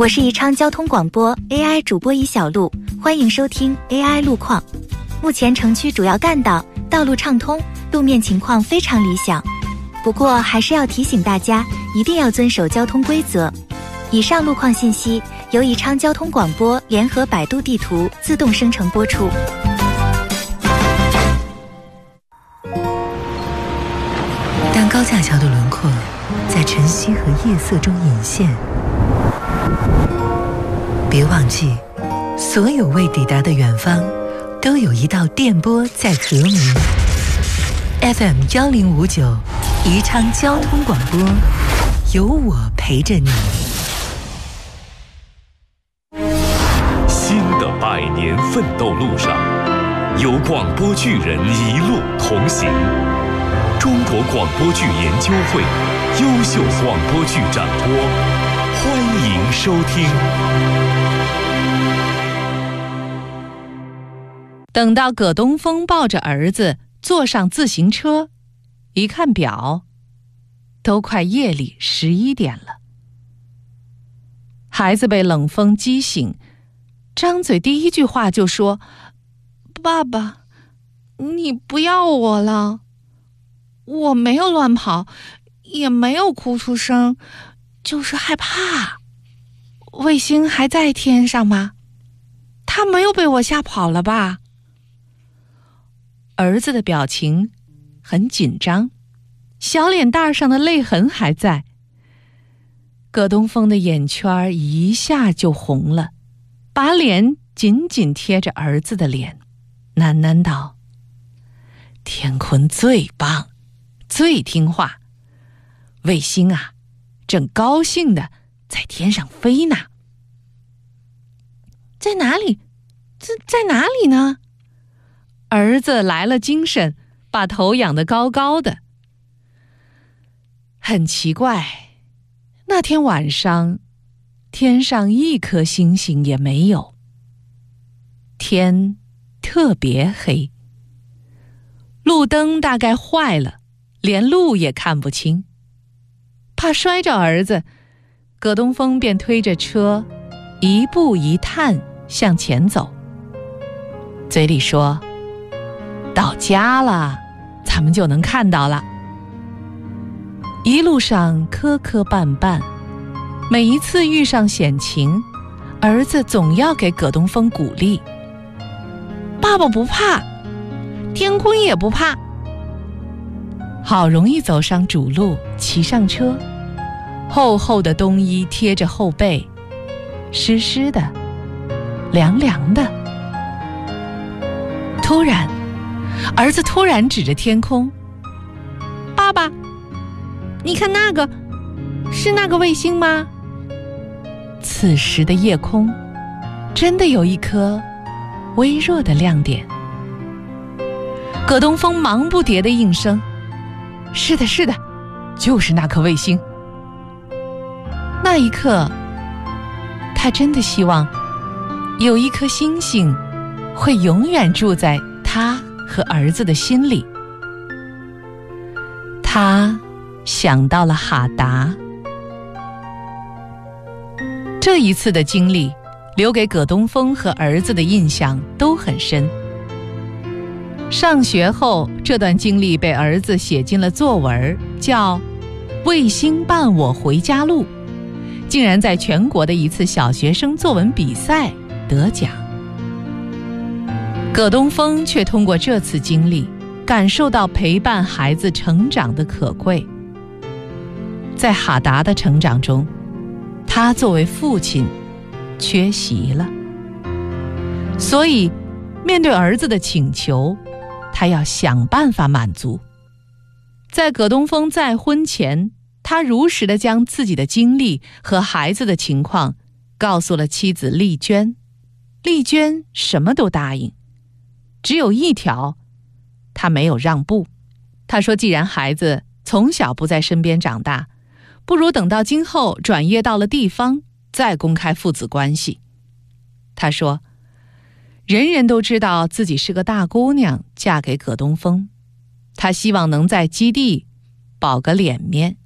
我是宜昌交通广播 AI 主播宜小璐，欢迎收听 AI 路况。目前城区主要干道道路畅通，路面情况非常理想。不过还是要提醒大家，一定要遵守交通规则。以上路况信息由宜昌交通广播联合百度地图自动生成播出。 当高架桥的轮廓在晨曦和夜色中隐现，别忘记，所有未抵达的远方，都有一道电波在和鸣。FM 1059，宜昌交通广播，有我陪着你。 新的100年奋斗路上，有广播剧人一路同行。中国广播剧研究会优秀广播剧展播，欢迎收听。 等到葛东风抱着儿子坐上自行车，一看表，都快夜里11点了。孩子被冷风激醒，张嘴第一句话就说：“爸爸，你不要我了，我没有乱跑，也没有哭出声，就是害怕。卫星还在天上吗？他没有被我吓跑了吧？”儿子的表情很紧张，小脸蛋上的泪痕还在。葛东风的眼圈一下就红了，把脸紧紧贴着儿子的脸，喃喃道：“天坤最棒，最听话，卫星啊，正高兴地在天上飞呢。”在哪里？在哪里呢？儿子来了精神，把头仰得高高的。很奇怪，那天晚上，天上一颗星星也没有，天特别黑，路灯大概坏了，连路也看不清。怕摔着儿子，葛东风便推着车，一步一探向前走，嘴里说：“到家了，咱们就能看到了。”一路上磕磕绊绊，每一次遇上险情，儿子总要给葛东风鼓励：“爸爸不怕，天坤也不怕。”好容易走上主路，骑上车，厚厚的冬衣贴着后背，湿湿的，凉凉的。突然，儿子突然指着天空：“爸爸，你看那个，是那个卫星吗？”此时的夜空真的有一颗微弱的亮点。葛东风忙不迭地应声：“是的，是的，就是那颗卫星。”那一刻，他真的希望有一颗星星会永远住在他和儿子的心里。他想到了哈达。这一次的经历留给葛东风和儿子的印象都很深。上学后，这段经历被儿子写进了作文，叫《卫星伴我回家路》，竟然在全国的一次小学生作文比赛得奖。葛东风却通过这次经历，感受到陪伴孩子成长的可贵。在哈达的成长中，他作为父亲缺席了，所以面对儿子的请求，他要想办法满足。在葛东风再婚前，他如实地将自己的经历和孩子的情况告诉了妻子丽娟。丽娟什么都答应，只有一条，他没有让步。他说既然孩子从小不在身边长大，不如等到今后转业到了地方，再公开父子关系。他说人人都知道自己是个大姑娘嫁给葛东风，他希望能在基地保个脸面。